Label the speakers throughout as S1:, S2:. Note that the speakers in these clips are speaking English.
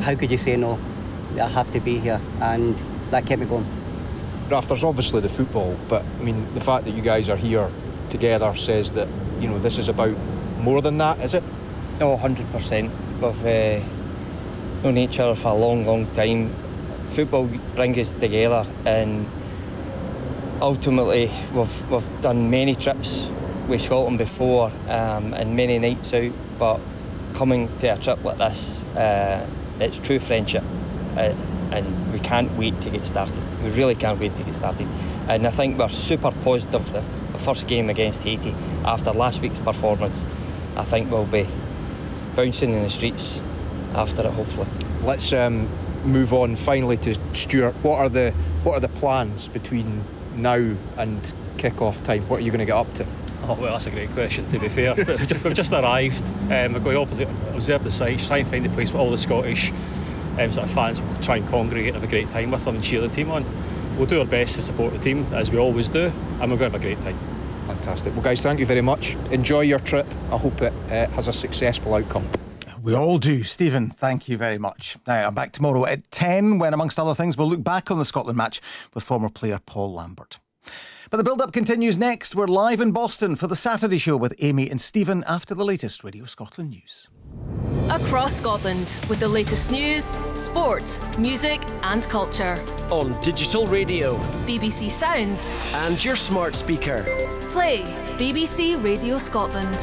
S1: how could you say no? I have to be here, and that kept me going.
S2: Raf, there's obviously the football, but I mean, the fact that you guys are here together says that, you know, this is about more than that, is it?
S3: Oh, 100%. We've known each other for a long time. Football brings us together, and ultimately we've done many trips with Scotland before, and many nights out, but coming to a trip like this, it's true friendship, and we can't wait to get started. We really can't wait to get started, and I think we're super positive. The first game against Haiti, after last week's performance, I think we'll be bouncing in the streets after it, hopefully.
S2: Let's move on finally to Stuart. What are the plans between now and kick-off time? What are you going to get up to?
S4: Oh, well, that's a great question, to be fair. We've just arrived. We're going to observe the sites, try and find a place where all the Scottish sort of fans will try and congregate and have a great time with them and cheer the team on. We'll do our best to support the team, as we always do, and we're going to have a great time.
S2: Fantastic. Well, guys, thank you very much. Enjoy your trip. I hope it has a successful outcome.
S5: We all do. Stephen, thank you very much. Now, I'm back tomorrow at 10 when, amongst other things, we'll look back on the Scotland match with former player Paul Lambert. But the build-up continues next. We're live in Boston for the Saturday show with Amy and Stephen after the latest Radio Scotland news.
S6: Across Scotland with the latest news, sport, music and culture.
S7: On digital radio,
S6: BBC Sounds
S7: and your smart speaker.
S6: Play BBC Radio Scotland.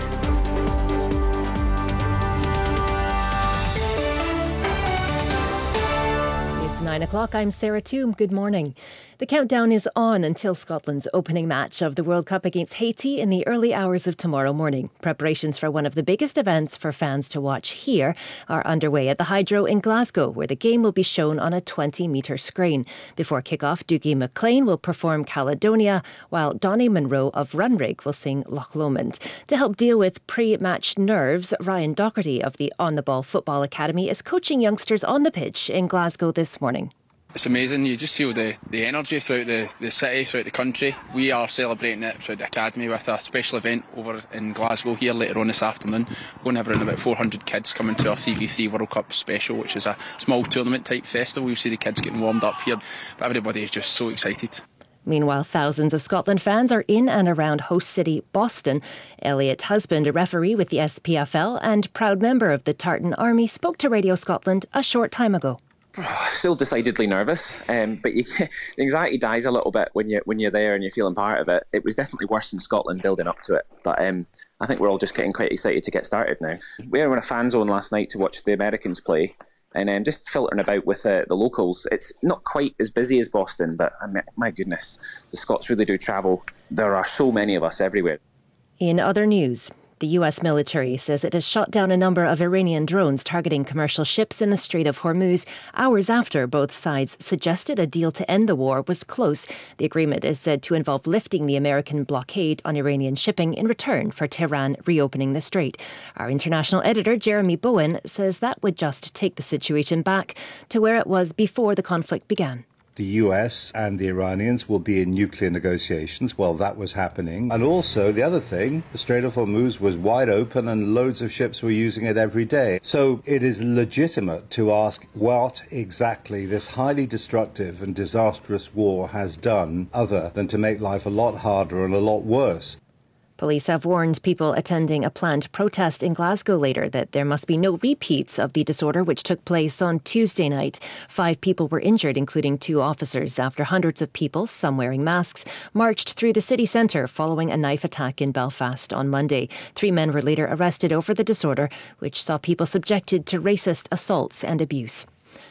S6: It's 9 o'clock. I'm Sarah Toom. Good morning. The countdown is on until Scotland's opening match of the World Cup against Haiti in the early hours of tomorrow morning. Preparations for one of the biggest events for fans to watch here are underway at the Hydro in Glasgow, where the game will be shown on a 20-metre screen. Before kick-off, Dougie MacLean will perform Caledonia, while Donnie Munro of Runrig will sing Loch Lomond. To help deal with pre-match nerves, Ryan Docherty of the On The Ball Football Academy is coaching youngsters on the pitch in Glasgow this morning.
S8: It's amazing. You just feel the energy throughout the city, throughout the country. We are celebrating it throughout the academy with a special event over in Glasgow here later on this afternoon. We're going to have around about 400 kids coming to our 3v3 World Cup special, which is a small tournament type festival. You'll see the kids getting warmed up here, but everybody is just so excited.
S6: Meanwhile, thousands of Scotland fans are in and around host city Boston. Elliot Husband, a referee with the SPFL and proud member of the Tartan Army, spoke to Radio Scotland a short time ago.
S9: Still decidedly nervous, but the anxiety dies a little bit when you're there and you're feeling part of it. It was definitely worse in Scotland building up to it, but I think we're all just getting quite excited to get started now. We were in a fan zone last night to watch the Americans play, and just filtering about with the locals. It's not quite as busy as Boston, but my goodness, the Scots really do travel. There are so many of us everywhere.
S6: In other news, the US military says it has shot down a number of Iranian drones targeting commercial ships in the Strait of Hormuz, hours after both sides suggested a deal to end the war was close. The agreement is said to involve lifting the American blockade on Iranian shipping in return for Tehran reopening the strait. Our international editor, Jeremy Bowen, says that would just take the situation back to where it was before the conflict began.
S10: The US and the Iranians will be in nuclear negotiations while that was happening. And also, the other thing, the Strait of Hormuz was wide open and loads of ships were using it every day. So it is legitimate to ask what exactly this highly destructive and disastrous war has done other than to make life a lot harder and a lot worse.
S6: Police have warned people attending a planned protest in Glasgow later that there must be no repeats of the disorder which took place on Tuesday night. 5 people were injured, including 2 officers, after hundreds of people, some wearing masks, marched through the city centre following a knife attack in Belfast on Monday. 3 men were later arrested over the disorder, which saw people subjected to racist assaults and abuse.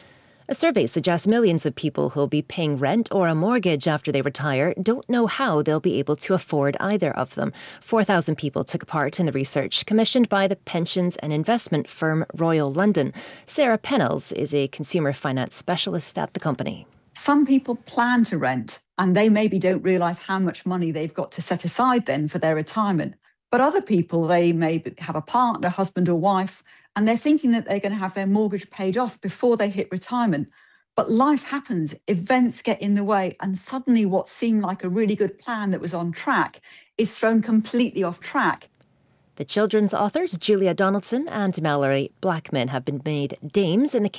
S6: A survey suggests millions of people who will be paying rent or a mortgage after they retire don't know how they'll be able to afford either of them. 4,000 people took part in the research commissioned by the pensions and investment firm Royal London. Sarah Pennells is a consumer finance specialist at the company.
S11: Some people plan to rent and they maybe don't realise how much money they've got to set aside then for their retirement. But other people, they may have a partner, husband or wife, and they're thinking that they're going to have their mortgage paid off before they hit retirement. But life happens, events get in the way, and suddenly what seemed like a really good plan that was on track is thrown completely off track.
S6: The children's authors Julia Donaldson and Mallory Blackman have been made dames in the